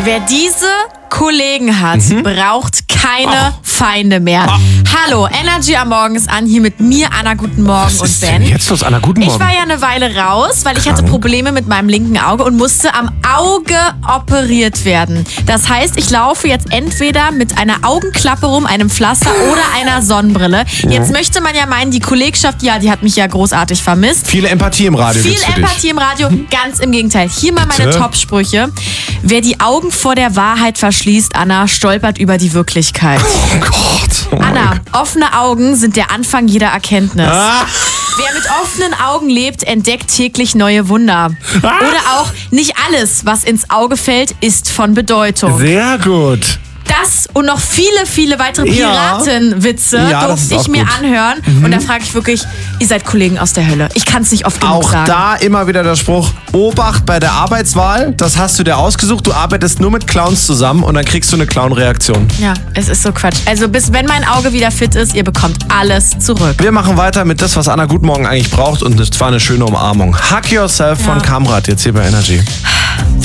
Wer diese Kollegen hat, braucht keine Feinde mehr. Hallo, Energy am Morgen ist an, hier mit mir, Anna, guten Morgen. Was und ist Ben. denn jetzt los, Anna? Guten Morgen. Ich war ja eine Weile raus, weil ich hatte Probleme mit meinem linken Auge und musste am Auge operiert werden. Das heißt, ich laufe jetzt entweder mit einer Augenklappe rum, einem Pflaster oder einer Sonnenbrille. Jetzt möchte man ja meinen, die Kollegschaft, ja, die hat mich ja großartig vermisst. Viele Empathie im Radio Viel gibt's für Empathie dich. im Radio, ganz im Gegenteil. Hier mal meine Bitte? Top-Sprüche. Wer die Augen vor der Wahrheit verschließt, Anna, stolpert über die Wirklichkeit. Oh Gott. Oh Anna, offene Augen sind der Anfang jeder Erkenntnis. Wer mit offenen Augen lebt, entdeckt täglich neue Wunder. Oder auch, nicht alles, was ins Auge fällt, ist von Bedeutung. Sehr gut. Das und noch viele, viele weitere Ja. Piratenwitze Ja, das ist durfte ich auch mir gut. anhören. Und da frage ich wirklich, ihr seid Kollegen aus der Hölle. Ich kann es nicht oft genug Auch sagen. da immer wieder der Spruch, Obacht bei der Arbeitswahl, das hast du dir ausgesucht, du arbeitest nur mit Clowns zusammen und dann kriegst du eine Clown-Reaktion. Ja, es ist so Quatsch. Also bis wenn mein Auge wieder fit ist, ihr bekommt alles zurück. Wir machen weiter mit das, was Anna Guten Morgen eigentlich braucht und zwar eine schöne Umarmung. Hug Yourself von Kamrat, jetzt hier bei Energy.